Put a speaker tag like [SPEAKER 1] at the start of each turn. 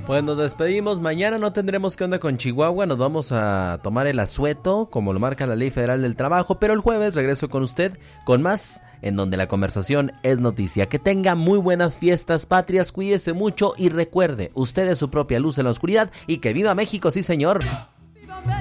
[SPEAKER 1] Pues nos despedimos, mañana no tendremos qué onda con Chihuahua, nos vamos a tomar el asueto, como lo marca la Ley Federal del Trabajo, pero el jueves regreso con usted con más, en donde la conversación es noticia. Que tenga muy buenas fiestas patrias, cuídese mucho y recuerde, usted es su propia luz en la oscuridad y que viva México, sí señor.